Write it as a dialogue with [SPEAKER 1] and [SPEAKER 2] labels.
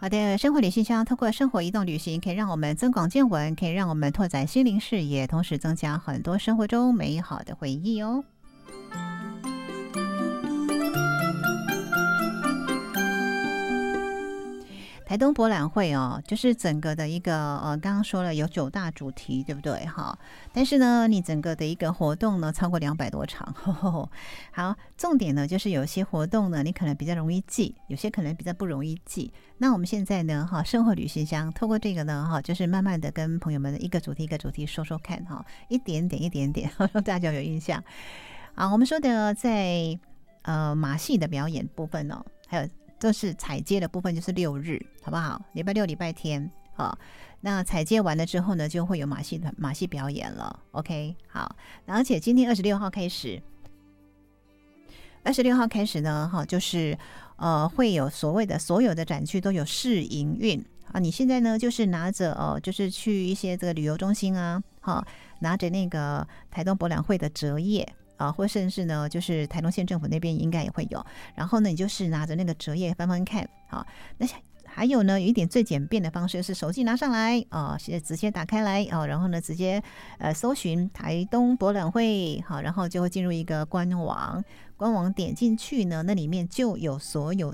[SPEAKER 1] 好的，生活旅行箱透过生活移动旅行，可以让我们增广见闻，可以让我们拓展心灵视野，同时增加很多生活中美好的回忆哦。台东博览会哦，就是整个的一个刚刚说了有9大主题，对不对？哈，但是呢，你整个的一个活动呢，超过200多场。好，重点呢，就是有些活动呢，你可能比较容易记，有些可能比较不容易记。那我们现在呢，哈，生活旅行箱透过这个呢，哈，就是慢慢的跟朋友们一个主题一个主题说说看，哈，一点点一点点，让大家有印象。啊，我们说的在马戏的表演部分哦，还有。这是踩街的部分，就是6日，好不好？礼拜六、礼拜天，好。那踩街完了之后呢，就会有马戏表演了。OK， 好。而且今天26号开始，26号开始呢，哈，就是会有所谓的所有的展区都有试营运啊。你现在呢，就是拿着就是去一些这个旅游中心啊，哈，拿着那个台东博览会的折页。或甚至呢，就是台东县政府那边应该也会有。然后呢，你就是拿着那个折页翻翻看，好，那还有呢，有一点最简便的方式是手机拿上来直接打开来然后呢，直接搜寻台东博览会，好，然后就会进入一个官网点进去呢，那里面就有所有